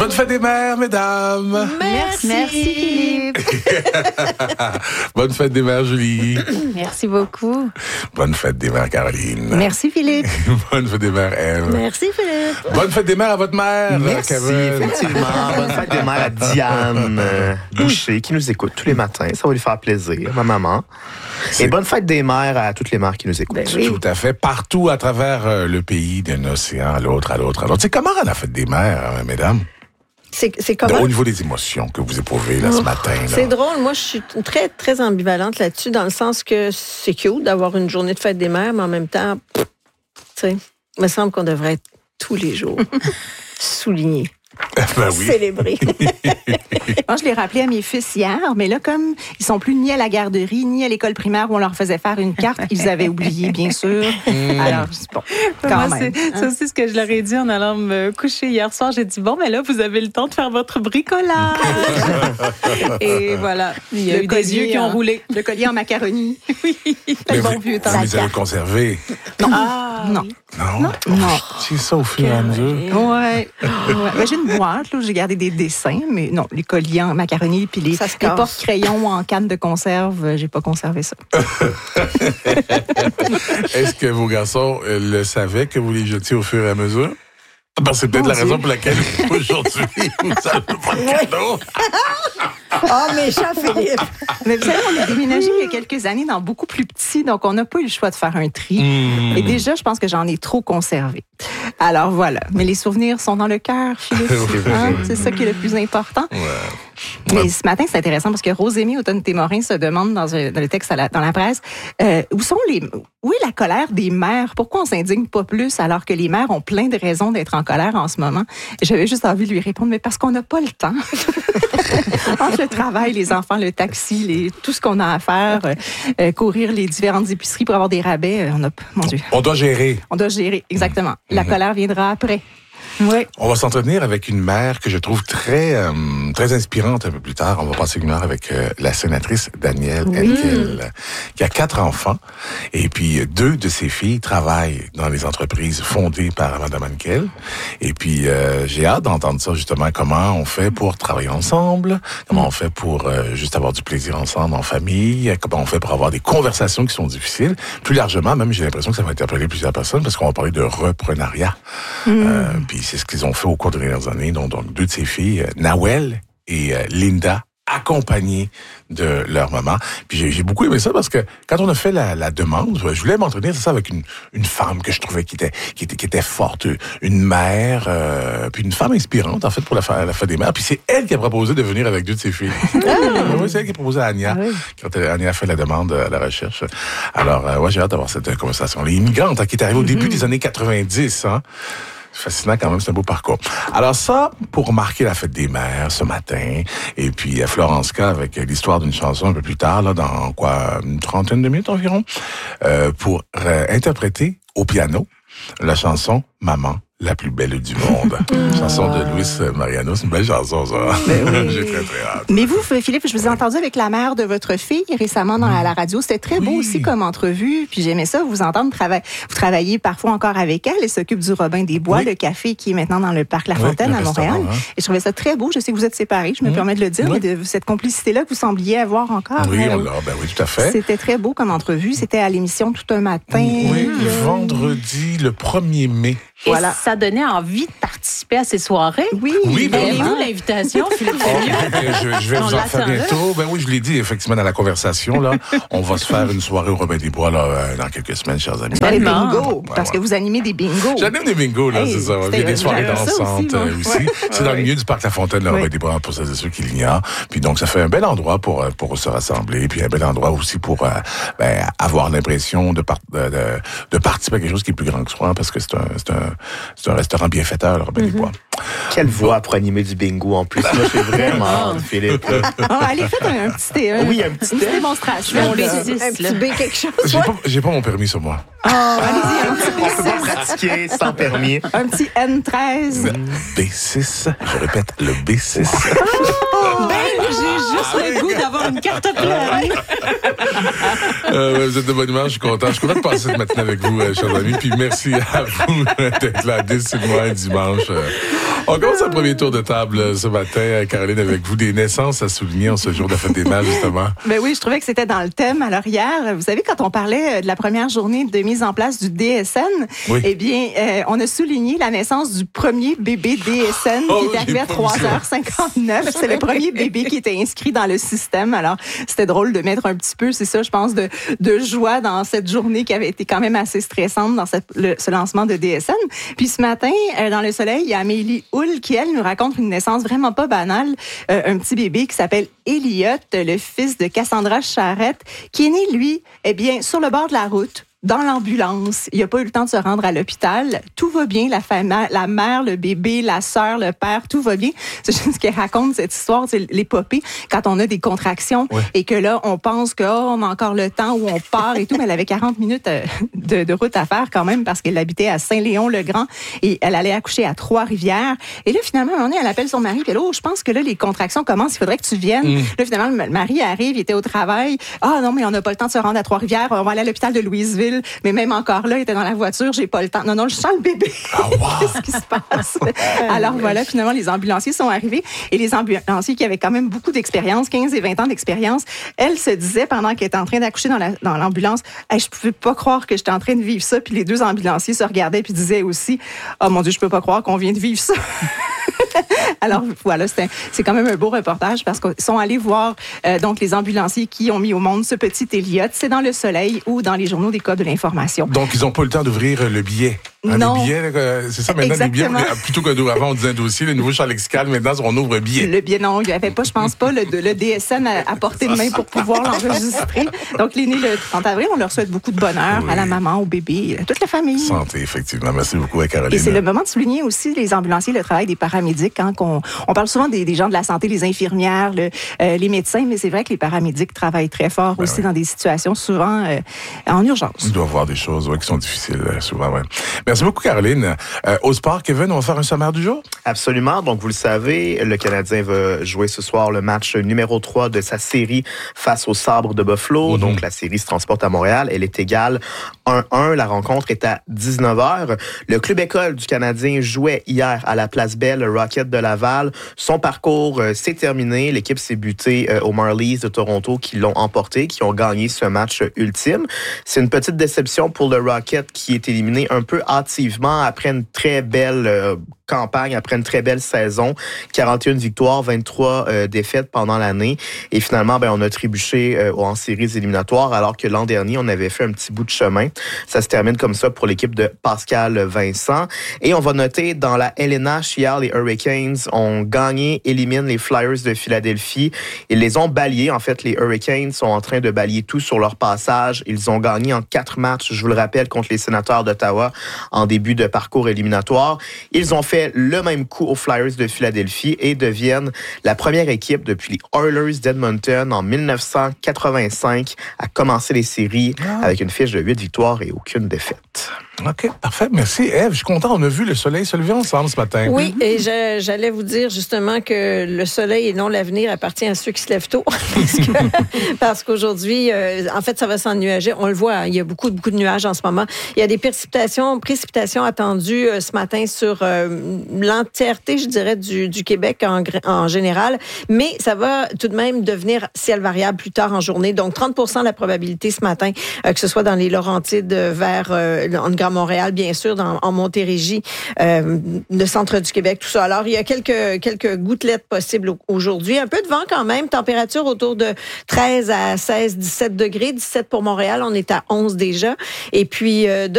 Bonne fête des mères, mesdames. Merci Philippe. Bonne fête des mères, Julie. Merci beaucoup. Bonne fête des mères, Caroline. Merci Philippe. Bonne fête des mères, Ève. Merci Philippe. Bonne fête des mères à votre mère, Merci, Kevin. effectivement. Bonne fête des mères à Diane Boucher, qui nous écoute tous les matins. Ça va lui faire plaisir, ma maman. Et bonne fête des mères à toutes les mères qui nous écoutent. Ben oui. Tout à fait. Partout à travers le pays, d'un océan à l'autre, à l'autre, à l'autre. C'est comment la fête des mères, mesdames? C'est comment? Au niveau des émotions que vous éprouvez là, ce matin. Là. C'est drôle. Moi, je suis très, très ambivalente là-dessus, dans le sens que c'est cute d'avoir une journée de fête des mères, mais en même temps, tu sais, il me semble qu'on devrait être tous les jours souligné. Ben oui. Célébré. Moi, je l'ai rappelé à mes fils hier, mais là, comme ils sont plus ni à la garderie, ni à l'école primaire où on leur faisait faire une carte, ils avaient oublié, bien sûr. Alors, c'est bon, quand Moi, même. c'est aussi ce que je leur ai dit en allant me coucher hier soir. J'ai dit, bon, mais là, vous avez le temps de faire votre bricolage. Et voilà, il y a eu des yeux qui ont roulé. Le collier en macaroni. Oui. Mais bon vous, vieux temps. vous les avez conservés. Non. Non. Non? Non. C'est ça au fur et à mesure. Ouais. Ben, j'ai une boîte là, où j'ai gardé des dessins, mais non, les colliers en macaroni puis les Ça se les casse. porte-crayons en canne de conserve, j'ai pas conservé ça. Est-ce que vos garçons le savaient que vous les jetiez au fur et à mesure? Parce que c'est peut-être la raison pour laquelle aujourd'hui, vous n'avez pas de cadeau. Oh, méchant Philippe. Mais vous savez, on a déménagé il y a quelques années dans beaucoup plus petit, donc on n'a pas eu le choix de faire un tri. Et déjà, je pense que j'en ai trop conservé. Alors voilà. Mais les souvenirs sont dans le cœur, Philippe. Hein? C'est ça qui est le plus important. Mais ce matin, c'est intéressant parce que Rosémie Automne-Témorin se demande dans le texte dans la presse où est la colère des mères? Pourquoi on s'indigne pas plus alors que les mères ont plein de raisons d'être en colère en ce moment? Et j'avais juste envie de lui répondre, mais parce qu'on n'a pas le temps. Entre le travail, les enfants, le taxi, tout ce qu'on a à faire, courir les différentes épiceries pour avoir des rabais, mon Dieu. On doit gérer. On doit gérer, exactement. La colère viendra après. Oui. On va s'entretenir avec une mère que je trouve très inspirante un peu plus tard. On va passer une heure avec la sénatrice Danielle Henkel, qui a 4 enfants. Et puis, 2 de ses filles travaillent dans les entreprises fondées par Mme Henkel. Et puis, j'ai hâte d'entendre ça, justement, comment on fait pour travailler ensemble, comment on fait pour juste avoir du plaisir ensemble en famille, comment on fait pour avoir des conversations qui sont difficiles. Plus largement, même, j'ai l'impression que ça va interpeller plusieurs personnes parce qu'on va parler de reprenariat. Puis c'est ce qu'ils ont fait au cours des dernières années. Donc 2 de ses filles, Nawel et Linda, accompagnées de leur maman. Puis j'ai beaucoup aimé ça parce que quand on a fait la demande, je voulais m'entretenir ça avec une femme que je trouvais qui était forte, une mère, puis une femme inspirante en fait pour la fête des mères. Puis c'est elle qui a proposé de venir avec 2 de ses filles. Oui, c'est elle qui a proposé à Anya quand Anya a fait la demande à la recherche. Alors j'ai hâte d'avoir cette conversation. Les immigrantes qui est arrivée au début des années 90, hein. Fascinant quand même, c'est un beau parcours. Alors ça, pour marquer la fête des mères ce matin, et puis Florence K avec l'histoire d'une chanson un peu plus tard, là, dans une 30aine de minutes environ, pour interpréter au piano la chanson « Maman, la plus belle du monde ». Chanson de Luis Mariano, c'est une belle chanson, ça. J'ai très, très hâte. Mais vous, Philippe, je vous ai entendu avec la mère de votre fille récemment à la radio. C'était très beau aussi comme entrevue. Puis j'aimais ça, vous entendre vous travaillez parfois encore avec elle. Elle s'occupe du Robin des Bois, le café qui est maintenant dans le Parc La Fontaine à Montréal. Et je trouvais ça très beau. Je sais que vous êtes séparés, je me permets de le dire, mais de cette complicité-là que vous sembliez avoir encore. Oui, on l'a, oui, tout à fait. C'était très beau comme entrevue. C'était à l'émission Tout un matin. Oui, vendredi, le 1er mai. Et ça donnait envie de participer à ces soirées. Oui, Elle est où l'invitation, Philippe? Je vais vous en faire bientôt. Ben oui, je l'ai dit effectivement dans la conversation. Là, on va se faire une soirée au Robin des Bois là, dans quelques semaines, chers amis. Des bingos, parce que vous animez des bingos. J'anime des bingos, là, c'est ça. Il y a des soirées dansantes aussi. C'est dans le milieu du Parc La Fontaine, le Robin des Bois, pour celles et ceux qui l'ignorent. Puis donc, ça fait un bel endroit pour se rassembler, puis un bel endroit aussi pour avoir l'impression de participer à quelque chose qui est plus grand que soi, parce que c'est un restaurant bienfaiteur, le Robin des Bois. Quelle voix pour animer du bingo en plus. Moi, j'ai vraiment hâte, Philippe. Allez, faites un petit un petit démonstration. Un petit B quelque chose. J'ai pas mon permis sur moi. Allez-y, un petit On peut pas pratiquer sans permis. Un petit N13. B6, je répète, le B6. J'ai juste le goût d'avoir une carte pleine. Vous êtes de bonne humeur, je suis content. Je suis content de passer cette matinée avec vous, chers amis. Puis merci à vous d'être là, décidément, dimanche. On commence un premier tour de table ce matin, Caroline, avec vous, des naissances à souligner en ce jour de la fête des mères, justement. Ben oui, je trouvais que c'était dans le thème. Alors hier, vous savez, quand on parlait de la première journée de mise en place du DSN, oui. Eh bien, on a souligné la naissance du premier bébé DSN qui est arrivé à 3h59. C'est le premier bébé qui était inscrit dans le système. Alors, c'était drôle de mettre un petit peu, c'est ça, je pense, de joie dans cette journée qui avait été quand même assez stressante dans ce lancement de DSN. Puis ce matin, dans Le Soleil, il y a Amélie Hull qui, elle, nous raconte une naissance vraiment pas banale. Un petit bébé qui s'appelle Elliot, le fils de Cassandra Charette, qui est né, lui, eh bien, sur le bord de la route, dans l'ambulance. Il n'a pas eu le temps de se rendre à l'hôpital. Tout va bien, la mère, le bébé, la sœur, le père, tout va bien. C'est juste ce qu'elle raconte, cette histoire, c'est l'épopée, quand on a des contractions et que là, on pense on a encore le temps où on part et tout, mais elle avait 40 minutes de route à faire quand même parce qu'elle habitait à Saint-Léon-le-Grand et elle allait accoucher à Trois-Rivières. Et là, finalement, à un moment donné, elle appelle son mari, puis là, je pense que là, les contractions commencent, il faudrait que tu viennes. Là, finalement, le mari arrive, il était au travail. Ah non, mais on n'a pas le temps de se rendre à Trois-Rivières, on va aller à l'hôpital de Louisville. Mais même encore là, il était dans la voiture, j'ai pas le temps. Non, je sens le bébé. Ah, wow. Qu'est-ce qui se passe? Alors voilà, finalement, les ambulanciers sont arrivés et les ambulanciers qui avaient quand même beaucoup d'expérience, 15 et 20 ans d'expérience, elle se disait pendant qu'elle était en train d'accoucher dans l'ambulance, hey, je pouvais pas croire que j'étais en train de vivre ça. Puis les deux ambulanciers se regardaient puis disaient aussi, oh mon Dieu, je peux pas croire qu'on vient de vivre ça. Alors voilà, c'est quand même un beau reportage parce qu'ils sont allés voir donc les ambulanciers qui ont mis au monde ce petit Elliot. C'est dans Le Soleil ou dans les journaux des codes de l'information. Donc ils n'ont pas eu le temps d'ouvrir le billet. Non. Le billet, c'est ça maintenant, les billets, plutôt qu'avant on disait un dossier, le nouveau champ lexical, maintenant on ouvre un billet. Le billet, non, il n'y avait pas, je pense pas, le DSN à portée de main pour pouvoir l'enregistrer. Donc les nés le 30 avril, on leur souhaite beaucoup de bonheur à la maman, au bébé, à toute la famille. Santé, effectivement. Merci beaucoup à Caroline. Et c'est le moment de souligner aussi les ambulanciers, le travail des paramédics. Hein, on parle souvent des gens de la santé, les infirmières, les médecins, mais c'est vrai que les paramédics travaillent très fort aussi dans des situations souvent en urgence. Ils doivent voir des choses qui sont difficiles souvent. Ouais. Merci beaucoup, Caroline. Au sport, Kevin, on va faire un sommaire du jour? Absolument. Donc, vous le savez, le Canadien va jouer ce soir le match numéro 3 de sa série face aux Sabres de Buffalo. Donc, la série se transporte à Montréal. Elle est égale 1-1. La rencontre est à 19h. Le club école du Canadien jouait hier à la Place Belle, le Rocket de Laval. Son parcours s'est terminé. L'équipe s'est butée aux Marlies de Toronto qui l'ont emporté, qui ont gagné ce match ultime. C'est une petite déception pour le Rocket qui est éliminé un peu hâtivement après une très belle campagne, après une très belle saison. 41 victoires, 23 défaites pendant l'année. Et finalement, on a trébuché en séries éliminatoires alors que l'an dernier, on avait fait un petit bout de chemin. Ça se termine comme ça pour l'équipe de Pascal Vincent. Et on va noter dans la LNH, hier, les Hurricanes ont gagné, éliminent les Flyers de Philadelphie. Ils les ont balayés. En fait, les Hurricanes sont en train de balayer tout sur leur passage. Ils ont gagné en 4 matchs, je vous le rappelle, contre les Sénateurs d'Ottawa en début de parcours éliminatoire. Ils ont fait le même coup aux Flyers de Philadelphie et deviennent la première équipe depuis les Oilers d'Edmonton en 1985 à commencer les séries avec une fiche de 8 victoires et aucune défaite. OK, parfait. Merci. Ève, je suis content. On a vu le soleil se lever ensemble ce matin. Oui, et j'allais vous dire justement que le soleil et non l'avenir appartient à ceux qui se lèvent tôt. Parce qu'aujourd'hui, en fait, ça va s'ennuager. On le voit, il y a beaucoup de nuages en ce moment. Il y a des précipitations attendues ce matin sur l'entièreté, je dirais, du Québec en général. Mais ça va tout de même devenir ciel variable plus tard en journée. Donc, 30% de la probabilité ce matin, que ce soit dans les Laurentides vers en Grand Montréal, bien sûr, en Montérégie, le centre du Québec, tout ça. Alors, il y a quelques gouttelettes possibles aujourd'hui. Un peu de vent quand même. Température autour de 13 à 16, 17 degrés. 17 pour Montréal. On est à 11 déjà. Et puis,